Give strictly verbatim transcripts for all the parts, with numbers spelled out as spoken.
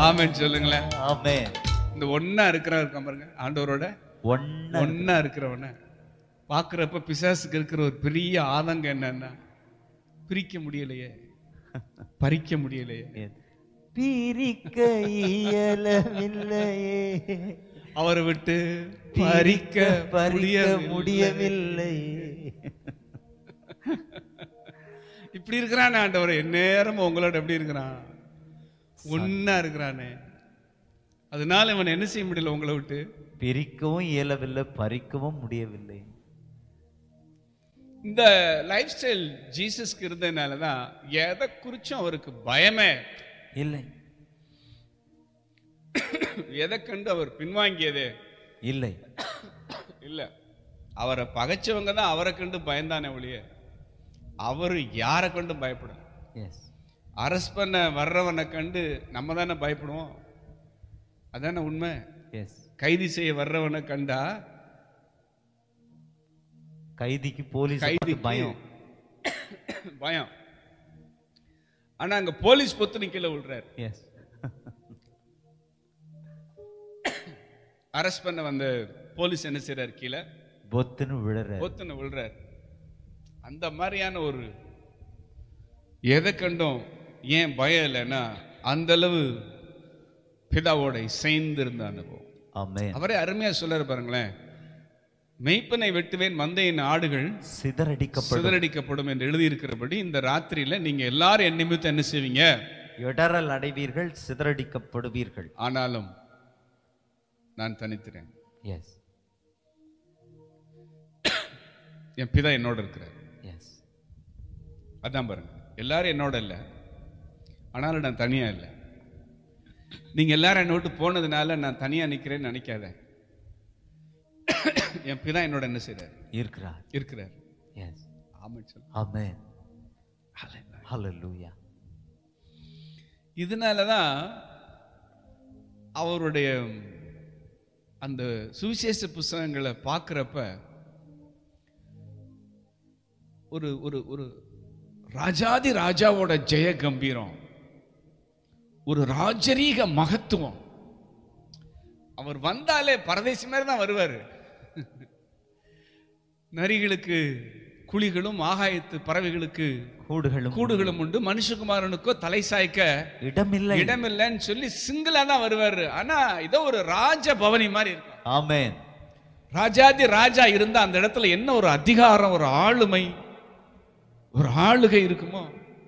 ஆமென் சொல்லுங்களேன். ஆமென். இந்த ஒன்னா இருக்கிறவன் இருக்கான் பாருங்க, ஆண்டவரோட ஒன்னா ஒன்னா இருக்கிறவன பாக்குறப்ப பிசாசுக்கு இருக்கிற ஒரு பெரிய ஆதங்கம் என்னன்னா, பிரிக்க முடியலையே, பறிக்க முடியலையே, பிரிக்க இயலவில்லையே, அவரை விட்டு பறிக்க பறிக்க முடியவில்லை. முடியவில்லை. இப்படி இருக்கிறானே ஆண்டவரே, எந்நேரமும் உங்களோட எப்படி இருக்கிறான், ஒன்னா இருக்கிறானே, அதனால இவன் என்ன செய்ய முடியல, உங்களை விட்டு பிரிக்கவும் இயலவில்லை, பறிக்கவும் முடியவில்லை. இந்த லைஃப் ஸ்டைல் ஜீசஸ்க்கு இருந்ததுனாலதான் எதை குறிச்சும் அவருக்கு பயமே இல்லை. எதை கண்டு அவர் பின்வாங்கியதே இல்லை. இல்ல. அவரை பகைச்சவங்க தான் அவரை கண்டு பயந்தானே ஒழிய அவரு யாரை கண்டு பயப்படும். அரெஸ்ட் பண்ண வர்றவனை கண்டு நம்ம தானே பயப்படுவோம், அதானே உண்மை. கைது செய்ய வர்றவனை கண்டா கைதிக்கு போலீஸ் கைதிக்கு பயம் பயம். ஆனா அங்க போலீஸ் பொத்து கீழே விடுறாரு. அரெஸ்ட் பண்ண வந்த போலீஸ் என்ன செய்யறாரு, கீழே பொத்துன்னு விழுறாரு, பொத்துன்னு விழுறாரு. அந்த மாதிரியான ஒரு எதை கண்டும் ஏன் பயம் இல்லைன்னா அந்த அளவு பிதாவோட இசைந்து இருந்த அனுபவம். ஆமென். அவரே அருமையா சொல்றாரு பாருங்களேன், மெய்ப்பனை வெட்டுவேன், மந்தையின் ஆடுகள் சிதறடிக்கப்படும் சிதறடிக்கப்படும் என்று எழுதியிருக்கிறபடி இந்த ராத்திரியில நீங்க எல்லாரும் என் நிமித்தம் என்ன செய்வீங்க, இடறல் அடைவீர்கள், சிதறடிக்கப்படுவீர்கள். ஆனாலும் நான் தனித்திறேன், எஸ் என் பிதா என்னோட இருக்கிறார். எஸ் அதான் பாருங்க, எல்லாரும் என்னோட இல்லை, ஆனாலும் நான் தனியா இல்லை. நீங்க எல்லாரும் என்னை விட்டு போனதுனால நான் தனியா நிக்கிறேன்னு நினைக்காத, என் பிதா என்னோட என்ன செய்றார், இருக்கிறார் இருக்கிறார். எஸ் ஆமென் சொல்லு. ஆமென். ஹல்லேலூயா. இதனாலதான் அவருடைய அந்த சுவிசேஷ புஸ்தகங்களை பார்க்கிறப்ப ஒரு ஒரு ஒரு ராஜாதி ராஜாவோட ஜெய கம்பீரம், ஒரு ராஜரீக மகத்துவம். அவர் வந்தாலே பரதேசி மாதிரி தான் வருவாரு. நரிகளுக்கு குழிகளும் ஆகாயத்து பறவைகளுக்கு கூடுகளும் கூடுகளும் உண்டு, மனுஷகுமாரனுக்கோ தலை சாய்க்க இடமில்லை இடமில்லைன்னு சொல்லி சிங்கிளா தான் வருவாரு. ஆனா இதோ ஒரு ராஜ பவனி மாதிரி இருக்கும். ஆமென். ராஜாதி ராஜா இருந்தா அந்த இடத்துல என்ன ஒரு அதிகாரம், ஒரு ஆளுமை, ஒரு ஆளுகை இருக்குமோ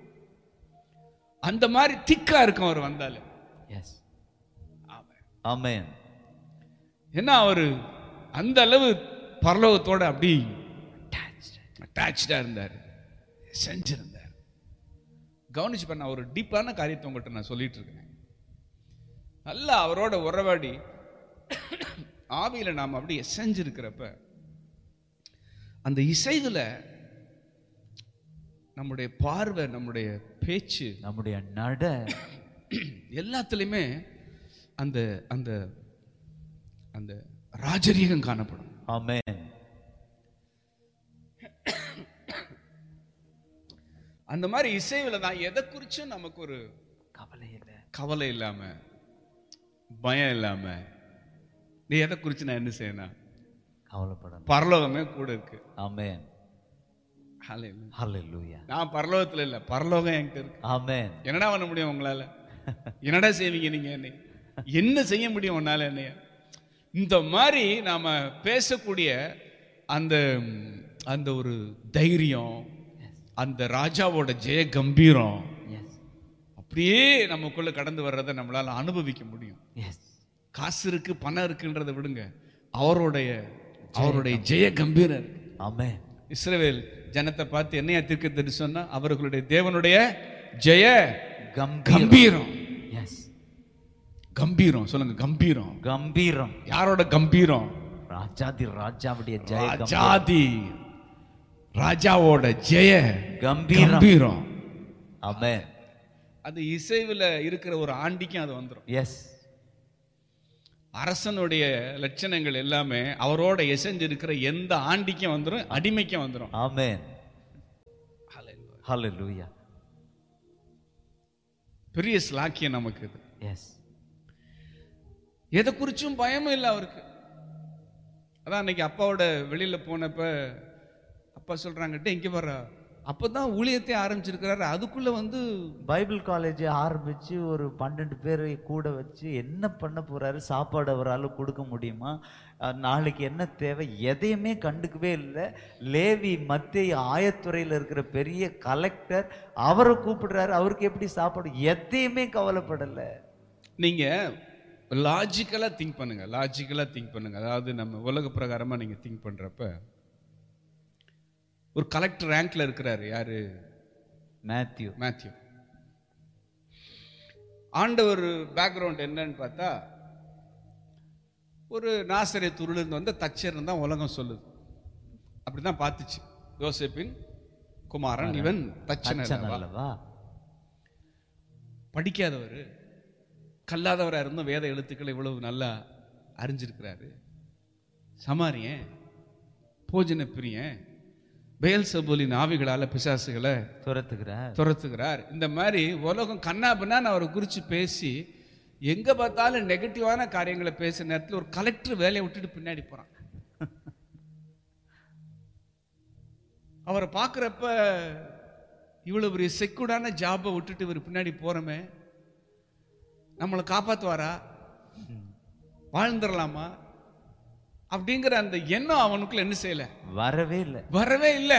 அந்த மாதிரி திக்கா இருக்கும் அவர் வந்தாலே. எஸ் ஆமென். ஏன்னா அவரு அந்த அளவு பரலோகத்தோட அப்படி அட்டாச்சா இருந்தார், செஞ்சிருந்தார். கவனிச்சு பண்ண ஒரு டீப்பான காரியத்தை உங்கள்கிட்ட நான் சொல்லிட்டு இருக்கேன். நல்லா அவரோட உறவாடி ஆவியில நாம் அப்படி செஞ்சிருக்கிறப்ப அந்த இசைவுல நம்முடைய பார்வை, நம்முடைய பேச்சு, நம்முடைய நட எல்லாத்துலயுமே அந்த அந்த அந்த ராஜரீகம் காணப்படும். ஆமென். அந்த மாதிரி இசைவுல தான் எதை குறிச்சும் நமக்கு ஒரு கவலை இல்லை, கவலை இல்லாம, பயம் இல்லாம, நீ எதை குறிச்சு நான் என்ன செய்யணும், கவலைப்படணும். பரலோகமே கூட இருக்கு. ஆமென். ஹல்லேலூயா. ஹல்லேலூயா. நான் பரலோகத்துல இல்ல, பரலோகம் என்கிட்ட இருக்கு. ஆமென். என்னடா பண்ண முடியும் உங்களால, என்னடா செய்வீங்க நீங்க, என்னை என்ன செய்ய முடியும் உன்னால என்னைய? இந்த மாதிரி நாம பேசக்கூடிய அந்த அந்த ஒரு தைரியம், அந்த ராஜாவோட ஜெய கம்பீரம் அப்படியே நமக்குள்ள கடந்து வர்றதை நம்மளால அனுபவிக்க முடியும். காசு இருக்கு, பணம் இருக்குன்றதை விடுங்க, அவருடைய அவருடைய ஜெய கம்பீரம் இருக்கு. ஆமென். இஸ்ரவேல் ஜனத்தை பார்த்து என்னையா தீர்க்கதரிசி சொன்னா, அவர்களுடைய தேவனுடைய ஜெய கம்பீரம். எஸ் கம்பீரம் சொல்லுங்க, கம்பீரம். கம்பீரம். யாரோட கம்பீரம்? ராஜாதி ராஜாவுடைய ஜெய ராஜாதி ராஜாவோட ஜெய கம்பீரம். ஆமென். அது இசைவுல இருக்கிற ஒரு ஆண்டிக்கும் அது வந்துடும். எஸ். அரசனுடைய லட்சணங்கள் எல்லாமே அவரோட எசைஞ்சு இருக்கிற எந்த ஆண்டிக்கும் வந்துடும், அடிமைக்கும் வந்துடும். ஆமென். ஹல்லேலூயா. பெரிய ஸ்லாக்கியம் நமக்கு இது. எஸ். எதை குறிச்சும் பயமும் இல்லை அவருக்கு. அதான் அன்னைக்கு அப்பாவோட வெளியில போனப்ப அப்பா சொல்றாங்கட்ட இங்க வர்ற அப்பதான் ஊழியத்தை ஆரம்பிச்சிருக்கிறாரு. அதுக்குள்ள வந்து பைபிள் காலேஜ் ஆரம்பிச்சு ஒரு பன்னெண்டு பேரை கூட வச்சு என்ன பண்ண போறாரு, சாப்பாடு அவரால் கொடுக்க முடியுமா, அஹ் நாளைக்கு என்ன தேவை, எதையுமே கண்டுக்கவே இல்லை. லேவி மத்திய ஆயத்துறையில் இருக்கிற பெரிய கலெக்டர் அவரை கூப்பிடுறாரு, அவருக்கு எப்படி சாப்பாடு, எதையுமே கவலைப்படலை. நீங்க லாஜிக்கலா திங்க் பண்ணுங்க, லாஜிக்கலா திங்க் பண்ணுங்க. அதாவது நம்ம உலக பிரகாரமா நீங்க திங்க் பண்றப்ப ஒரு கலெக்டர் ரேங்க்ல இருக்கிறாரு யாரு, மேத்யூ. மேத்யூ. ஆண்டவர் பேக்ரவுண்ட் என்னன்னு பார்த்தா ஒரு நாசரேத்தூர்ல இருந்து வந்த தச்சர் தான் உலகம் சொல்லுது. அப்படிதான் பார்த்துச்சு. யோசேப்பின் குமாரன் இவன் தச்சன் அல்லவா. படிக்காதவர், கல்லாதவராக இருந்தும் வேத எழுத்துக்களை இவ்வளவு நல்லா அறிஞ்சிருக்கிறாரு. சமாரியன், போஜன பிரியன், பெயல்செபூலின் ஆவிகளால பிசாசுகளை துரத்துகிறார் துரத்துகிறார். இந்த மாதிரி உலகம் கண்ணா பின்னான்னு அவரை குறித்து பேசி எங்க பார்த்தாலும் நெகட்டிவான காரியங்களை பேசுற நேரத்தில் ஒரு கலெக்டர் வேலையை விட்டுட்டு பின்னாடி போறான். அவரை பார்க்குறப்ப இவ்வளவு பெரிய செக்யூர்டான ஜாபை விட்டுட்டு இவர் பின்னாடி போறோமே, நம்மளை காப்பாற்றுவாரா, வாழ்ந்துடலாமா அப்படிங்கிற அந்த எண்ணம் அவனுக்குள்ள என்ன செய்யல, வரவே இல்லை வரவே இல்லை.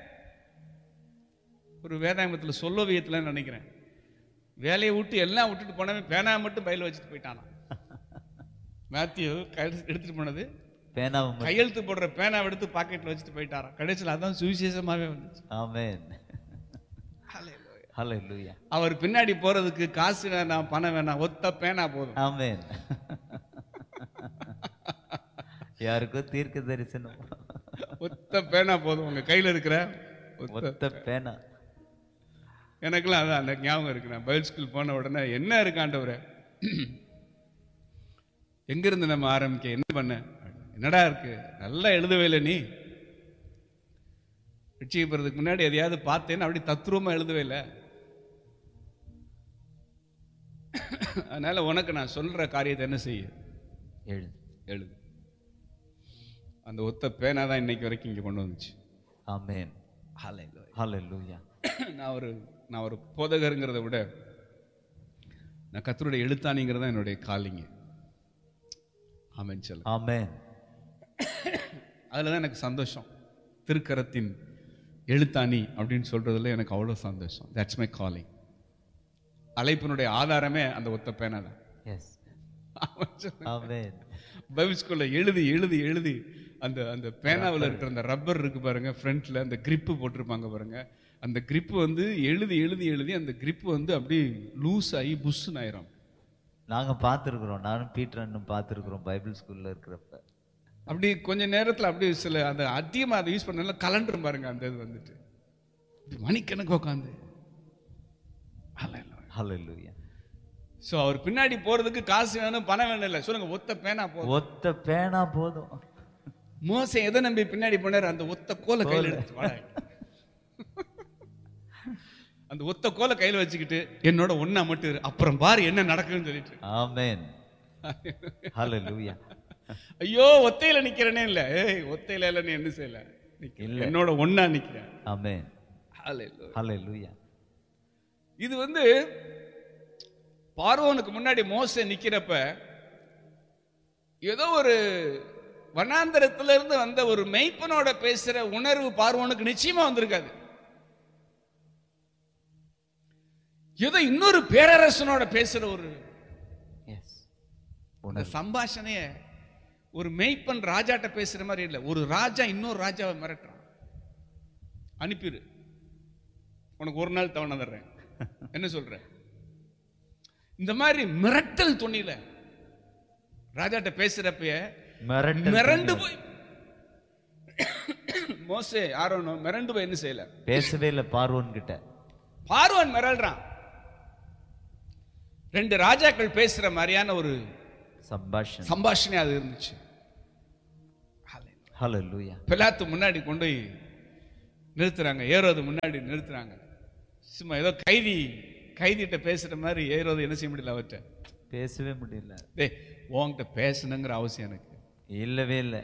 ஒரு வேதாயமத்துல சொல்லோவியத்துல நினைக்கிறேன், வேலையை விட்டு எல்லாம் விட்டுட்டு போனவன் பேனா மட்டும் பையில வச்சுட்டு போயிட்டானா. மேத்யூ எடுத்துட்டு போனது பேனா, கையெழுத்து போடுற பேனா எடுத்து பாக்கெட்ல வச்சுட்டு போயிட்டாராம். கடைசியில் அதான் சுவிசேஷமாவே வந்துச்சு. ஆமென். ஹல்லேலூயா. அவர் பின்னாடி போறதுக்கு காசு வேணாம், பணம் வேணாம், ஒத்த பேனா போதும். ஆமென். யாருக்கோ தீர்க்க தரிசனம், ஒத்த பேனா போதும். உங்க கையில இருக்கிற ஒத்த பேனா. எனக்குலாம் அதான் அந்த ஞாபகம் இருக்கு. நான் பைபிள் ஸ்கூல் போன உடனே என்ன இருக்காண்டவரை எங்க இருந்து நம்ம ஆரம்பிக்க, என்ன பண்ண, என்னடா இருக்கு, நல்லா எழுதவே இல்லை நீ. ரட்சிக்கப்படுறதுக்கு முன்னாடி எதையாவது பார்த்தேன்னு அப்படி தத்ரூபமா எழுதவே இல்லை. அதனால உனக்கு நான் சொல்ற காரியத்தை என்ன செய்ய, எழுது எழுது. அந்த ஒத்த பேனா தான் இன்னைக்கு வரைக்கும் இங்க கொண்டு வந்துச்சு. ஆமென். ஹல்லேலூயா. நான் ஒரு நான் ஒரு போதகருங்கிறத விட நான் கர்த்தருடைய எழுத்தாணிங்கிறது தான் என்னுடைய காலிங்க. ஆமென் சொல்ல. ஆமென். அதுல தான் எனக்கு சந்தோஷம். திருக்கரத்தின் எழுத்தாணி அப்படின்னு சொல்றதுல எனக்கு அவ்வளோ சந்தோஷம். That's my calling. அழைப்பினுடைய ஆதாரமே அந்த ஒத்த பேனா தான். எஸ். ஆமென். பைபிள் ஸ்கூல்ல எழுதி எழுதி எழுதி அந்த அந்த பேனாவில் இருக்கிற அந்த ரப்பர் இருக்கு பாருங்க, ஃப்ரண்ட்ல அந்த கிரிப்பு போட்டிருப்பாங்க பாருங்க, அந்த கிரிப்பு வந்து எழுதி எழுதி எழுதி அந்த கிரிப்பு வந்து அப்படி லூஸ் ஆகி புஷ்ஷுன்னு ஆயிரும். நாங்க பார்த்துருக்குறோம், நானும் பீட்டரனும் பார்த்துருக்குறோம் பைபிள் ஸ்கூல்ல இருக்கிறப்ப. அப்படி கொஞ்ச நேரத்தில் அப்படி சில அந்த அதிகமாக அதை யூஸ் பண்ணல கலண்டரும் பாருங்க, அந்த இது வந்துட்டு மணிக்கணக்கு உட்காந்து. ஹல்லேலூயா. ஸோ அவர் பின்னாடி போறதுக்கு காசு வேணும், பணம் வேணும் இல்லை, சொல்லுங்க, ஒத்த பேனா போதும். ஒத்த பேனா போதும். மோசே எதை நம்பி பின்னாடி போனார், அந்த ஒத்த கோலை கையில் எடுத்து வாடா. அந்த ஒத்த கோலை கையில் வச்சுக்கிட்டு என்னோட ஒன்னா மட்டும் இரு, அப்புறம் பாரு என்ன நடக்குன்னு சொல்லிட்டு. ஆமென். ஹல்லேலூயா. ஐயோ ஒத்தையில நிக்கிறேனே இல்ல, ஏய் ஒத்தையில இல்ல, நீ என்ன செய்யல, என்னோட ஒன்னா நிக்கிறேன். ஆமென். ஹல்லேலூயா. ஹல்லேலூயா. இது வந்து பார்வோனுக்கு முன்னாடி மோசே நிக்கிறப்ப ஏதோ ஒரு வனாந்தரத்துல இருந்து வந்த ஒரு மெய்ப்பனோட பேசுற உணர்வு பார்வோனுக்கு நிச்சயமா வந்திருக்காது. ஏதோ இன்னொரு பேரரசனோட பேசுற ஒரு சம்பாஷணைய ஒரு மெய்ப்பன் ராஜாட்ட பேசுற மாதிரி இல்ல, ஒரு ராஜா இன்னொரு ராஜாவை மிரட்டுறான். அனுப்பிடு, உனக்கு ஒரு நாள் தவணை தர்றேன், என்ன சொல்ற, இந்த மாதிரி மிரட்டல் துணியில ராஜாட்ட பேசுறப்ப மிரண்டு போய் மோசே ஆரோனோ மிரண்டு போய் என்ன செய்யல, பேசவே இல்லை பார்வோன் கிட்ட. பார்வோன் மிரள்றான். ரெண்டு ராஜாக்கள் பேசுற மாதிரியான ஒரு சம்பாஷணை சம்பாஷணை அது இருந்துச்சு. ஹல்லேலூயா. பிலாத்து முன்னாடி கொண்டு போய் நிறுத்துறாங்க, ஏரோது முன்னாடி நிறுத்துறாங்க. சும்மா ஏதோ கைதி கைதிட்ட பேசுற மாதிரி ஏரோது என்ன செய்ய முடியல, அவர்கிட்ட பேசவே முடியல. டேய் உன்கிட்ட பேசணுங்கிற அவசியம் எனக்கு இல்லவே இல்லை.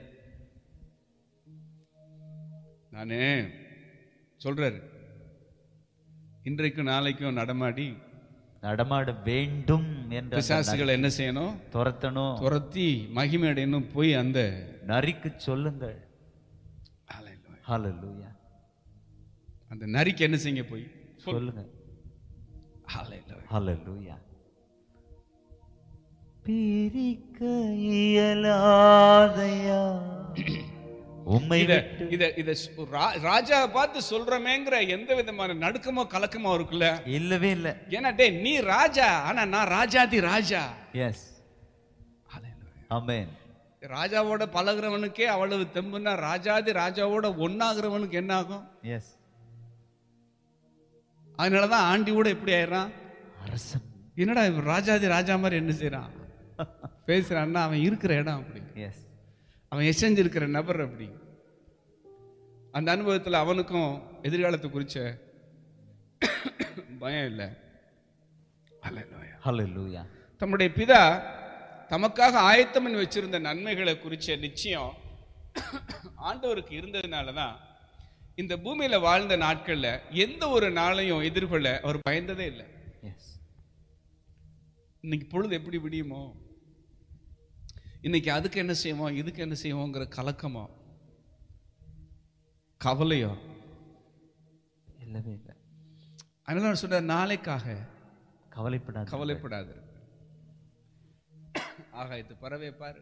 நானு சொல்றாரு, இன்றைக்கும் நாளைக்கும் நடமாடி நடமாட வேண்டும் என்ற பிசாசுகளை என்ன செய்யணும்? துரத்தணும். துரத்தி மகிமை அடையணும். போய் அந்த நரிக்கு சொல்லுங்கள். ஹல்லேலூயா. அந்த நரிக்கு என்ன செய்யுங்க? போய் சொல்லுங்க. ஹல்லேலூயா. ஹல்லேலூயா. பிரிக்க இயலாதையா உம்மை விட்டு. இத இத ராஜாவை பார்த்து சொல்றமேங்கிற எந்த விதமான நடுக்கமோ கலக்கமோ இருக்குல்ல? இல்லவே இல்லை. ஏன்னா டே நீ ராஜா, ஆனா நான் ராஜாதி ராஜா. எஸ். ஆமென். ராஜாவோட பழகுறவனுக்கே அவ்வளவு தெம்புன்னா ராஜாதி ராஜாவோட ஒன்னாகிறவனுக்கு என்ன ஆகும்? எஸ். அதனாலதான் ஆண்டியோட எப்படி ஆயிடுறான்? அரசன். என்னடா ராஜாதி ராஜா மாதிரி என்ன செய்யறான் பேசுறான்னா அவன் இருக்கிற இடம் அப்படி. எஸ். அவன் எசைஞ்சு இருக்கிற நபர் அப்படி. அந்த அனுபவத்தில் அவனுக்கும் எதிர்காலத்தை குறிச்ச பயம் இல்லை. ஹல்லேலூயா. தம்முடைய பிதா தமக்காக ஆயத்தம் பண்ணி வச்சிருந்த நன்மைகளை குறிச்ச நிச்சயம் ஆண்டவருக்கு இருந்ததுனாலதான் இந்த பூமியில வாழ்ந்த நாட்கள்ல எந்த ஒரு நாளையும் எதிர்கொள்ள அவர் பயந்ததே இல்லை. இன்னைக்கு பொழுது எப்படி விடியுமோ, இன்னைக்கு அதுக்கு என்ன செய்வோம் இதுக்கு என்ன செய்வோங்கிற கலக்கமோ கவலையோ இல்லவே இல்லை. அதனால சொல்ற நாளைக்காக கவலைப்படாது கவலைப்படாது ஆகாயத்து பறவை பாரு,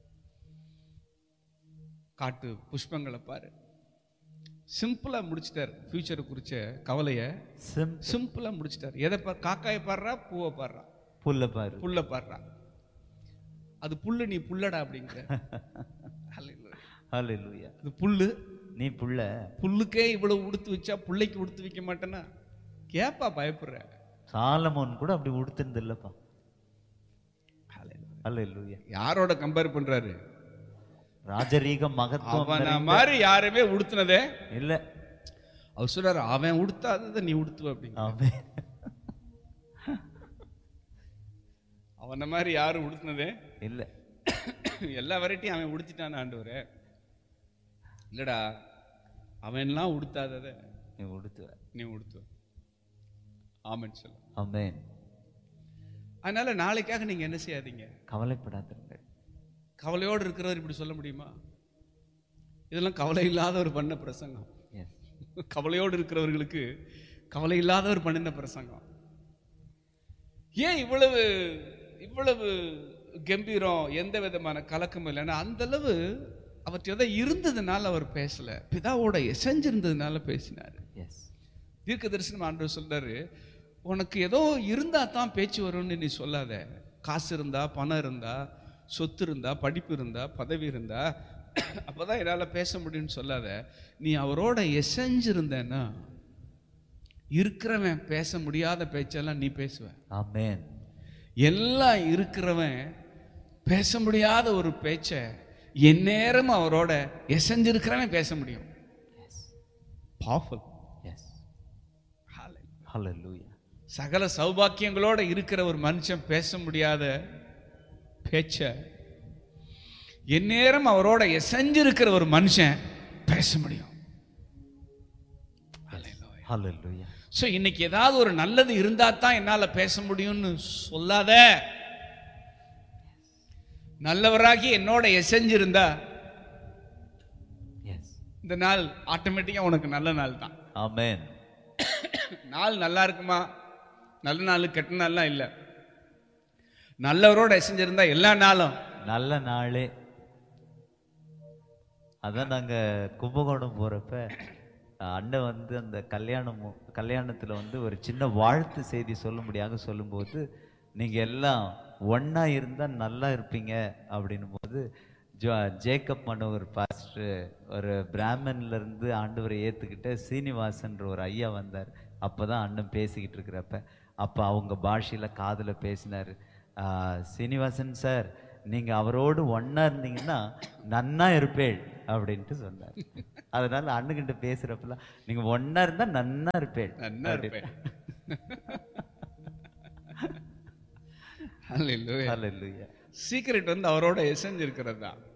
காட்டு புஷ்பங்களை பாரு. சிம்பிளா முடிச்சிட்டார். ஃபியூச்சரை குறிச்ச கவலைய சிம்பிளா முடிச்சிட்டார். எதை காக்காய பாடுறா, பூவை பாடுறா, புல்ல பாரு புல்ல பாடுறா. அது புல்லு, நீ புல்லடா அப்படிங்கிற. ஹல்லேலூயா. அது புல்லு, நீ புல்ல. புல்லுக்கே இவ்வளவு உடுத்து வச்சா புள்ளைக்கு உடுத்து வைக்க மாட்டேன்னா கேப்பா பயப்படுற. சாலமோன் கூட அப்படி உடுத்துனது இல்லப்பா. ஹல்லேலூயா. யாரோட கம்பேர் பண்றாரு? ராஜரீக மகத்துவம் மாதிரி யாருமே உடுத்துனதே இல்ல. அவர் சொல்றாரு, அவன் உடுத்தாததை நீ உடுத்துவ அப்படிங்க. அவன மாதிரி யாரும் உடுத்தினதே இல்லை. எல்லா வெரைட்டியும் அவன் உடுத்திட்டான் ஆண்டவரே. இல்லடா, அவன் எல்லாம் உடுத்தாதத நீ உடுத்துவ நீ உடுத்துவ. ஆமென் சொல்ல. ஆமென். அதனால நாளைக்காக நீங்க என்ன செய்யாதீங்க, கவலைப்படாதீங்க. கவலையோடு இருக்கிறவர் இப்படி சொல்ல முடியுமா? இதெல்லாம் கவலை இல்லாதவர் பண்ண பிரசங்கம். கவலையோடு இருக்கிறவர்களுக்கு கவலை இல்லாதவர் பண்ணின பிரசங்கம். ஏன் இவ்வளவு இவ்வளவு கம்பீரம், எந்த விதமான கலக்கமும் இல்லைன்னா அந்த அளவு அவற்றை எதை இருந்ததுனால அவர் பேசல, பிதாவோட எசைஞ்சிருந்ததுனால பேசினார். தீர்க்க தரிசனம் ஆண்டவர் சொல்றாரு, உனக்கு ஏதோ இருந்தா தான் பேச்சு வரும்னு நீ சொல்லாத. காசு இருந்தா, பணம் இருந்தா, சொத்து இருந்தா, படிப்பு இருந்தா, பதவி இருந்தா அப்பதான் என்னால் பேச முடியும்னு சொல்லாத. நீ அவரோட எசைஞ்சிருந்தேன்னா இருக்கிறவன் பேச முடியாத பேச்செல்லாம் நீ பேசுவ. ஆமென். எல்லாம் இருக்கிறவன் பேச முடியாத ஒரு பேச்ச எந்நேரமும் அவரோட எசைஞ்சிருக்கிறவன் பேச முடியும். பவர்ஃபுல். எஸ். ஹல்லேலூயா. சகல சௌபாக்கியங்களோட இருக்கிற ஒரு மனுஷன் பேச முடியாத பேச்ச எந்நேரம் அவரோட எசைஞ்சிருக்கிற ஒரு மனுஷன் பேச முடியும். ஹல்லேலூயா. சோ இன்னைக்கு ஏதாவது ஒரு நல்லது இருந்தா தான் என்னால பேச முடியும்னு சொல்லாத. நல்லவராகி என்னோட எசைஞ்சிருந்தா இந்த நாள் ஆட்டோமேட்டிக்கா உனக்கு நல்ல நாள் தான். ஆமென். நாள் நல்லா இருக்குமா? நல்ல நாள் கெட்ட நாள்லாம் இல்லை. நல்லவரோட எசைஞ்சிருந்தா எல்லா நாளும் நல்ல நாளே. அதான் நாங்க கும்பகோணம் போறப்ப அண்ணன் வந்து அந்த கல்யாணம் கல்யாணத்துல வந்து ஒரு சின்ன வாழ்த்து செய்தி சொல்லும்படியாக சொல்லும்போது, நீங்க எல்லாம் ஒன்னா இருந்தா நல்லா இருப்பீங்க அப்படின்னும் போது ஜோ ஜேக்கப் மனோகர் பாஸ்டர் ஒரு பிராமன்ல இருந்து ஆண்டவரை ஏத்துக்கிட்ட சீனிவாசன்ற ஒரு ஐயா வந்தார். அப்பதான் அண்ணன் பேசிக்கிட்டு இருக்கிறப்ப அப்ப அவங்க பாஷையில காதுல பேசினாரு, சீனிவாசன் சார் நீங்க அவரோடு ஒன்னா இருந்தீங்கன்னா நன்னா இருப்பேள் அப்படின்ட்டு சொன்னார். அதனால அண்ணுகிட்ட பேசுறப்பெல்லாம் நீங்க ஒன்னா இருந்தா நன்னா இருப்பேள். ஹalleluya. ஹalleluya. சீக்ரெட் வந்து அவரோட எசன்ஸ் இருக்கிறது தான்.